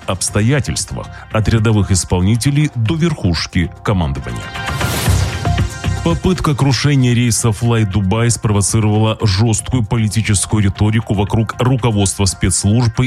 любых обстоятельствах, от рядовых исполнителей до верхушки командования. Попытка крушения рейса Fly Dubai спровоцировала жесткую политическую риторику вокруг руководства спецслужб